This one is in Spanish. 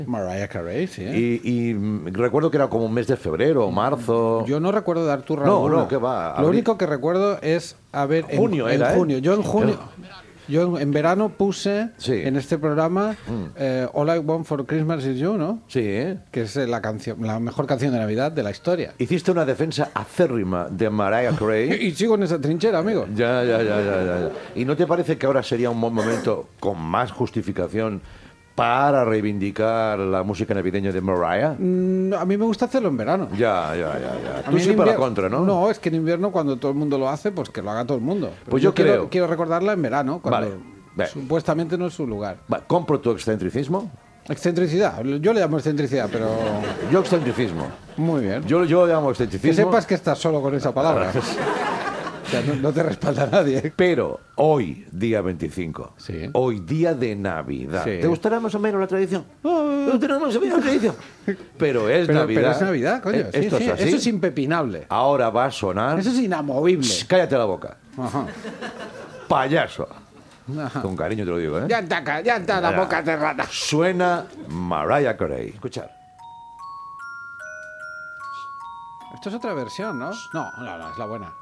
Mariah Carey, sí. Y recuerdo que era como un mes de febrero o marzo. Yo no recuerdo de Artur No, alguna. no, ¿qué va? Lo único que recuerdo es, a ver, Junio en era, ¿eh? junio. Yo en junio... Claro. Yo en verano puse Sí. en este programa All I Want for Christmas Is You, ¿no? Sí, ¿eh? Que es la mejor canción de Navidad de la historia. Hiciste una defensa acérrima de Mariah Carey. Y sigo en esa trinchera, amigo. Ya. ¿Y no te parece que ahora sería un buen momento, con más justificación, para reivindicar la música navideña de Mariah? A mí me gusta hacerlo en verano. Ya. A Tú mí en sí para la invier- contra, ¿no? No, es que en invierno cuando todo el mundo lo hace, pues que lo haga todo el mundo. Pero Pues yo creo- quiero recordarla en verano, cuando Vale. supuestamente no es su lugar. Va, compro tu excentricismo. Excentricidad. Yo le llamo excentricidad, pero Yo excentricismo. muy bien. Yo llamo Que excentricismo. sepas que estás solo con esa palabra. O sea, no te respalda nadie. Pero hoy, día 25, Sí. hoy día de Navidad. Sí. ¿Te gustará más o menos la tradición? ¿Te gustará más o menos la tradición? Pero es Navidad. Pero es Navidad, coño. Sí, Esto sí, es así. eso es impepinable. Ahora va a sonar... Eso es inamovible. Shh, cállate la boca. Ajá. Payaso. Ajá. Con cariño te lo digo, ¿eh? Ya está la boca cerrada. Suena Mariah Carey. Escuchar. Esto es otra versión, ¿no? No, es la buena.